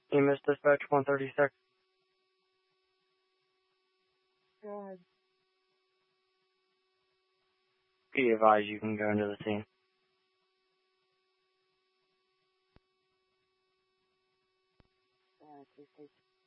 EMS Dispatch 136. Go ahead. Be advised you can go into the scene. Please take